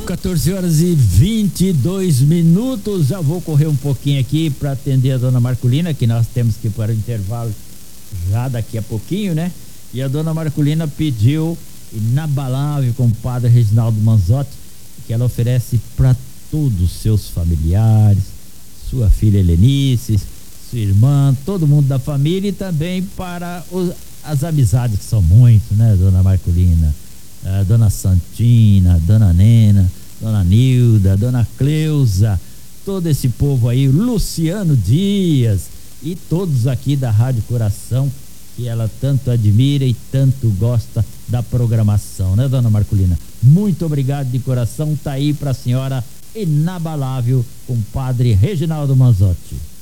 14 horas e 22 minutos. Já vou correr um pouquinho aqui para atender a dona Marculina, que nós temos que ir para o intervalo já daqui a pouquinho, né? E a dona Marculina pediu inabalável com o padre Reginaldo Manzotti, que ela oferece para todos os seus familiares, sua filha Helenice, sua irmã, todo mundo da família, e também para as amizades, que são muitos, né, dona Marculina? Dona Santina, dona Nena, dona Nilda, dona Cleusa, todo esse povo aí, Luciano Dias e todos aqui da Rádio Coração, que ela tanto admira e tanto gosta da programação, né, dona Marculina? Muito obrigado de coração, tá aí pra senhora inabalável com o padre Reginaldo Manzotti.